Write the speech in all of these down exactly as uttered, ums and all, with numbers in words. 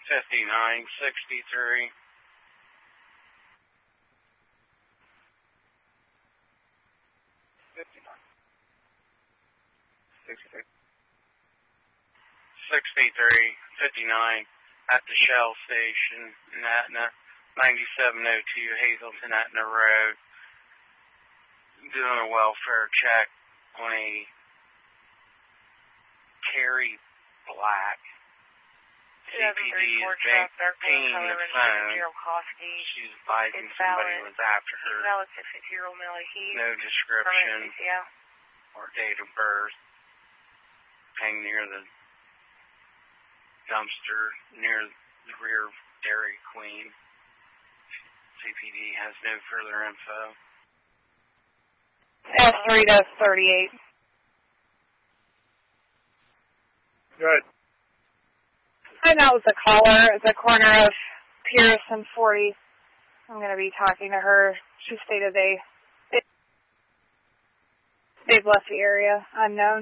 fifty-nine sixty-three. fifty-nine sixty-three. sixty-three fifty-nine at the Shell station in Etna, ninety-seven oh two Hazelton Etna Road. Doing a welfare check on a Carrie Black. C P D is paying the phone. She's advising somebody was after her. No description or date of birth. Hanging near the dumpster near the rear of Dairy Queen. C P D has no further info. S three to thirty-eight. Good. I know it's a caller at the corner of Pierce and forty. I'm going to be talking to her. She stated they, they, they've left the area unknown.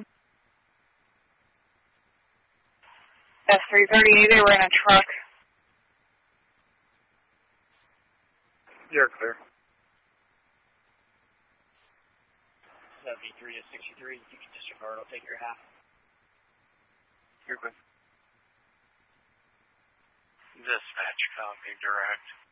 S three thirty-eight, they were in a truck. You're clear. seventy-three to sixty-three, you can disregard, I'll take your half. You're good. Dispatch copy direct.